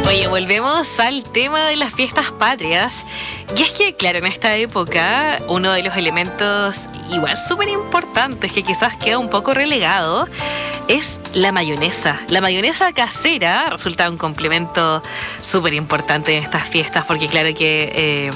Oye, volvemos al tema de las fiestas patrias. Y es que, claro, en esta época, uno de los elementos igual súper importantes que quizás queda un poco relegado es la mayonesa. La mayonesa casera resulta un complemento súper importante en estas fiestas porque, claro que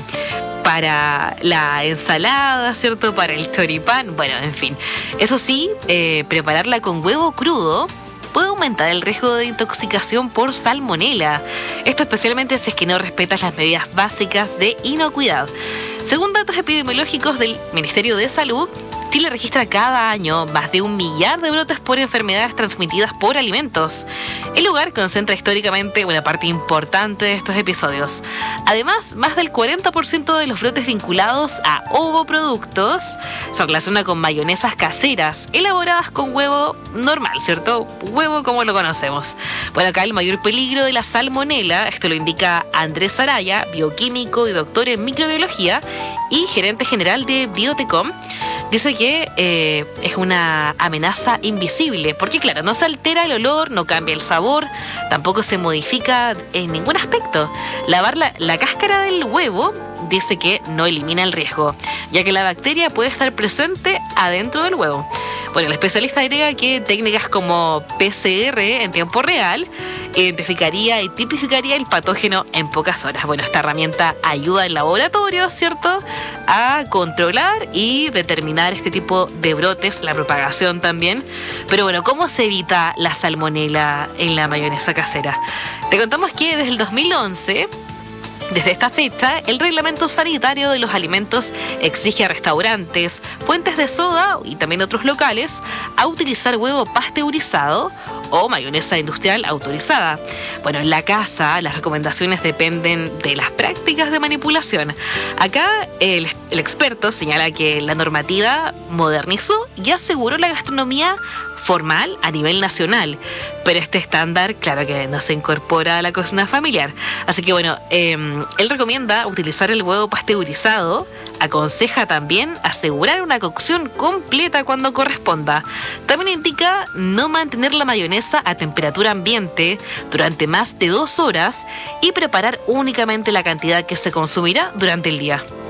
para la ensalada, ¿cierto? Para el choripán, bueno, en fin. Eso sí, prepararla con huevo crudo puede aumentar el riesgo de intoxicación por salmonela. Esto especialmente si es que no respetas las medidas básicas de inocuidad. Según datos epidemiológicos del Ministerio de Salud, Chile registra cada año más de 1 millar de brotes por enfermedades transmitidas por alimentos. El lugar concentra históricamente una parte importante de estos episodios. Además, más del 40% de los brotes vinculados a ovoproductos se relaciona con mayonesas caseras, elaboradas con huevo normal, ¿cierto? Huevo como lo conocemos. Bueno, acá el mayor peligro de la salmonela, esto lo indica Andrés Araya, bioquímico y doctor en microbiología y gerente general de Biotecom. Dice que es una amenaza invisible, porque claro, no se altera el olor, no cambia el sabor, tampoco se modifica en ningún aspecto. Lavar la cáscara del huevo dice que no elimina el riesgo, ya que la bacteria puede estar presente adentro del huevo. Bueno, el especialista agrega que técnicas como PCR en tiempo real identificaría y tipificaría el patógeno en pocas horas. Bueno, esta herramienta ayuda en laboratorio, ¿cierto?, a controlar y determinar este tipo de brotes, la propagación también. Pero bueno, ¿cómo se evita la salmonela en la mayonesa casera? Te contamos que desde el 2011... Desde esta fecha, el Reglamento Sanitario de los Alimentos exige a restaurantes, fuentes de soda y también otros locales a utilizar huevo pasteurizado o mayonesa industrial autorizada. Bueno, en la casa las recomendaciones dependen de las prácticas de manipulación. Acá el experto señala que la normativa modernizó y aseguró la gastronomía formal a nivel nacional, pero este estándar, claro que no se incorpora a la cocina familiar. Así que bueno, él recomienda utilizar el huevo pasteurizado, aconseja también asegurar una cocción completa cuando corresponda. También indica no mantener la mayonesa a temperatura ambiente durante más de 2 horas y preparar únicamente la cantidad que se consumirá durante el día.